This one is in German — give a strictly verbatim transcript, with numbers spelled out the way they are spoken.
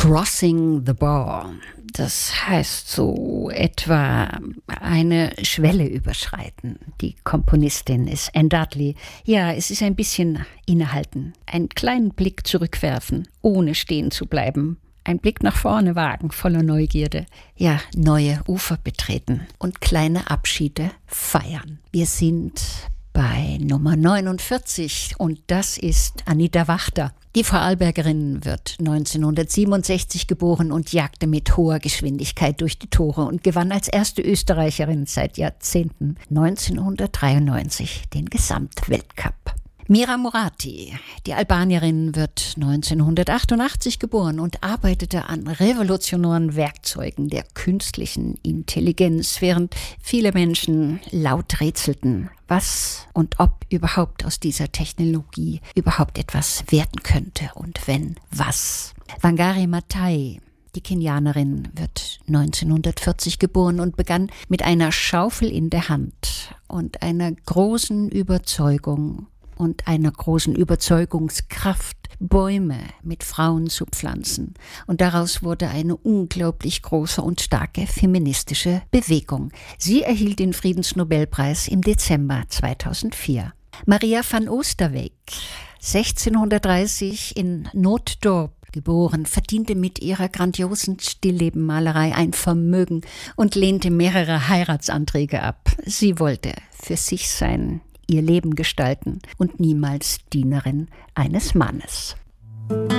Crossing the Bar. Das heißt so etwa eine Schwelle überschreiten. Die Komponistin ist Anne Dudley. Ja, es ist ein bisschen innehalten, einen kleinen Blick zurückwerfen, ohne stehen zu bleiben. Ein Blick nach vorne wagen, voller Neugierde. Ja, neue Ufer betreten und kleine Abschiede feiern. Wir sind bei Nummer neunundvierzig und das ist Anita Wachter. Die Vorarlbergerin wird neunzehnhundertsiebenundsechzig geboren und jagte mit hoher Geschwindigkeit durch die Tore und gewann als erste Österreicherin seit Jahrzehnten neunzehnhundertdreiundneunzig den Gesamtweltcup. Mira Murati, die Albanierin, wird neunzehnhundertachtundachtzig geboren und arbeitete an revolutionären Werkzeugen der künstlichen Intelligenz, während viele Menschen laut rätselten, was und ob überhaupt aus dieser Technologie überhaupt etwas werden könnte und wenn, was. Wangari Maathai, die Kenianerin, wird neunzehnhundertvierzig geboren und begann mit einer Schaufel in der Hand und einer großen Überzeugung und einer großen Überzeugungskraft, Bäume mit Frauen zu pflanzen. Und daraus wurde eine unglaublich große und starke feministische Bewegung. Sie erhielt den Friedensnobelpreis im Dezember zweitausendvier. Maria van Oosterweyck, sechzehnhundertdreißig in Nooddorp geboren, verdiente mit ihrer grandiosen Stilllebenmalerei ein Vermögen und lehnte mehrere Heiratsanträge ab. Sie wollte für sich sein, ihr Leben gestalten und niemals Dienerin eines Mannes.